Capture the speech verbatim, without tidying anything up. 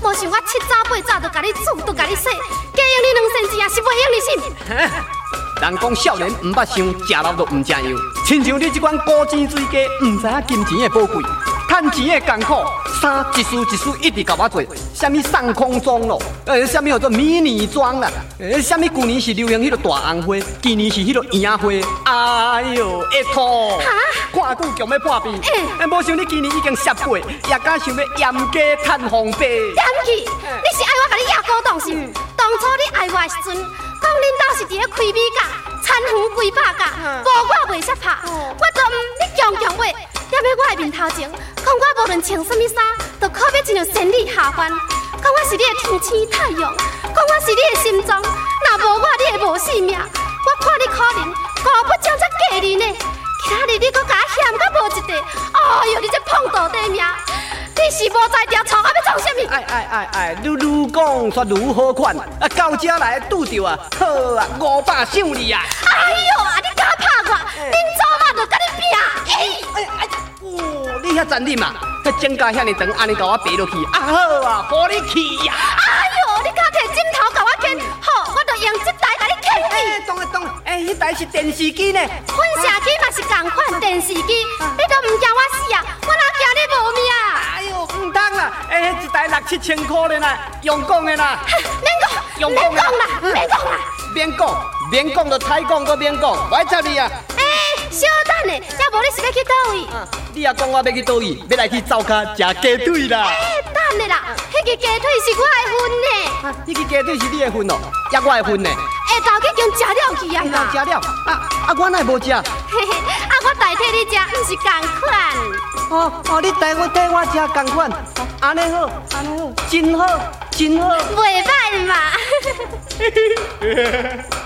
无想我七早八早就甲你煮，就甲你洗，加用你两仙钱也是袂用你心。 人讲少年唔捌想，食老就唔食药。亲像你这款古钱水鸡，唔知影金钱的宝贵，趁钱的艰苦，衫一丝一丝一直甲我做。什么上空装咯，呃，什么叫做迷你装啦？呃，什么旧年是流行迄个大红花，今年是迄个圆花。哎呦，会吐！ 哈？ 看久强要破病。哎，无想你今年已经十过，也敢想要严家趁红白。 严气，你是爱我甲你压高档是？当初你爱我的时阵，讲恁兜是伫咧开美甲，餐园几百甲，无我袂识拍，我都唔你强强话，踮喺我的面头前，讲我无论穿什么衫，都可要进入仙女下凡。讲我是你的天星太阳，讲我是你的心脏，若无我你会无性命。我看你可怜，孤不将这嫁人呢，其他日你搁甲我嫌甲无一地，哎呦，你这碰到底命！你是无在调吵，还要做什么？ 哎哎哎哎，愈愈讲煞愈好款，啊到这来拄着啊，好啊，五百赏你啊！ 哎呦啊，你敢拍我？恁祖妈就甲你拼！ 哎哎哎，哦，你遐残忍嘛？迄指甲遐尼长，安尼甲我爬落去，啊好啊，互你去呀！ 哎呦，你敢摕枕头甲我牵？好，我就用这台甲你牵去。 哎，懂了懂了，哎，迄台是电视机呢。 喷射机嘛是共款电视机，你都唔惊我死啊？我哪惊你无命？ 哎呦，唔通啦！哎，迄一台六七千块的啦，用讲的啦。 免讲，免讲啦，免讲啦。 免讲，免讲就太讲，搁免讲，我插你啊！ 哎，小等咧，要无你是要去倒位？ 你也讲我要去倒位，要来去灶骹食鸡腿啦。 哎，等咧啦，迄个鸡腿是我的份呢。 啊，迄个鸡腿是你的份哦，也我的份呢。 下昼已经食了去啊嘛。 食了，啊啊，我哪会无食？ 嘿嘿，啊，我代替你食，毋是共款。 哦哦，你代我替我食共款，安尼好，安尼好，真好，真好。 袂歹嘛。